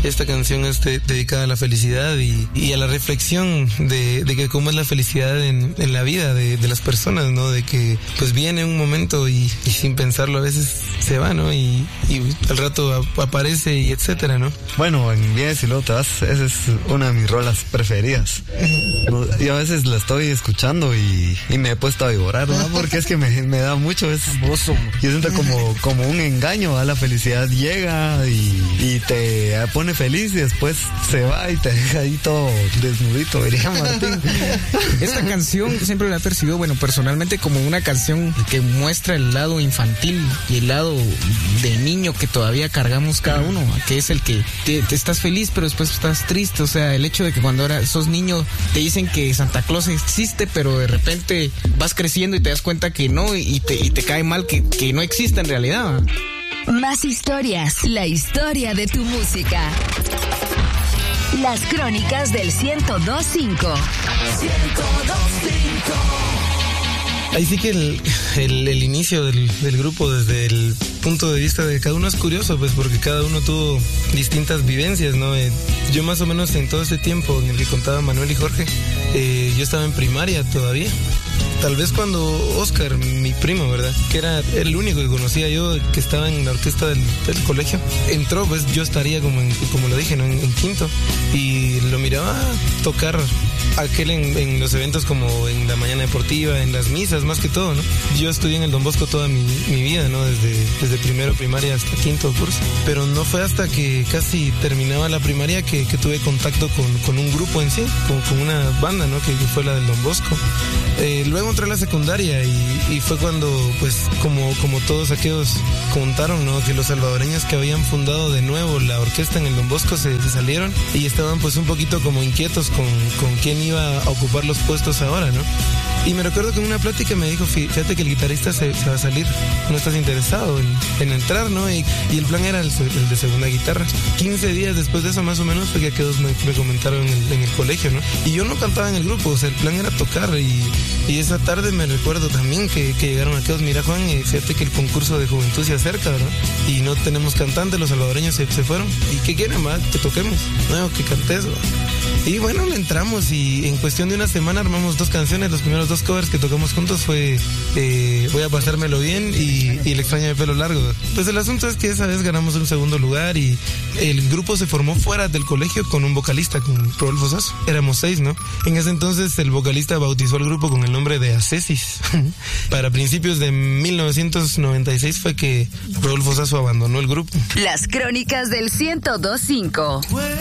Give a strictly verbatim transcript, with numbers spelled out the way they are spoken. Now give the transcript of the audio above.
esta canción es de, dedicada a la felicidad y, y a la reflexión de, de que cómo es la felicidad en, en la vida de, de las personas, ¿no? De que pues viene un momento y, y sin pensarlo a veces se va, ¿no? Y, y al rato ap- aparece y etcétera, ¿no? Bueno, en Vienes y luego te vas, esa es una de mis rolas preferidas. Y a veces la estoy escuchando y, y me he puesto a llorar, ¿no? Porque es que me, me da mucho, es yo siento como, como un engaño, ¿va? La felicidad llega y, y te pone feliz y después se va y te deja ahí todo desnudito, diría Martín. Esta canción siempre la he percibido, bueno, personalmente como una canción que muestra el lado infantil y el lado de niño que todavía cargamos cada uno, que es el que te, te estás feliz pero después estás triste. O sea, el hecho de que cuando eras, sos niño te dicen que Santa Claus existe, pero de repente vas creciendo y te das cuenta que no, y te, y te cae mal que, que no existe en realidad. Más historias, la historia de tu música. Las crónicas del ciento dos cinco. ciento dos cinco. Ahí sí que el, el, el inicio del, del grupo desde el punto de vista de cada uno es curioso, pues porque cada uno tuvo distintas vivencias, ¿no? Eh, yo más o menos en todo ese tiempo en el que contaba Manuel y Jorge, eh, yo estaba en primaria todavía. Tal vez cuando Oscar, mi primo, ¿verdad? Que era el único que conocía yo que estaba en la orquesta del, del colegio, entró, pues yo estaría como en, como lo dije, ¿no? En, en quinto. Y lo miraba tocar aquel en, en los eventos como en la mañana deportiva, en las misas, más que todo, ¿no? Yo estudié en el Don Bosco toda mi, mi vida, ¿no? Desde, desde primero primaria hasta quinto curso. Pero no fue hasta que casi terminaba la primaria que, que tuve contacto con, con un grupo en sí, con, con una banda, ¿no? Que, que fue la del Don Bosco. Eh, luego entré a la secundaria y, y fue cuando, pues, como, como todos aquellos contaron, ¿no? Que los salvadoreños que habían fundado de nuevo la orquesta en el Don Bosco se, se salieron y estaban pues un poquito como inquietos con, con quién iba a ocupar los puestos ahora, ¿no? Y me recuerdo que en una plática me dijo, fíjate que el guitarrista se, se va a salir, no estás interesado en, en entrar, ¿no? Y, y el plan era el, el de segunda guitarra. quince días después de eso, más o menos, fue que aquellos me, me comentaron en el, en el colegio, ¿no? Y yo no cantaba en el grupo, o sea, el plan era tocar y, y esa tarde me recuerdo también que, que llegaron aquellos, mira Juan, y fíjate que el concurso de juventud se acerca, ¿verdad? Y no tenemos cantante, los salvadoreños se, se fueron. ¿Y qué quieren, va? Que toquemos, no, que cantes, ¿va? Y bueno, le entramos y en cuestión de una semana armamos dos canciones. Los primeros dos covers que tocamos juntos fue eh, Voy a pasármelo bien y, y El extraño de pelo largo. Pues el asunto es que esa vez ganamos un segundo lugar y el grupo se formó fuera del colegio con un vocalista, con Rodolfo Sasso. Éramos seis, ¿no? En ese entonces el vocalista bautizó al grupo con el nombre de Acesis. Para principios de mil novecientos noventa y seis fue que Rodolfo Sasso abandonó el grupo. Las crónicas del ciento dos cinco.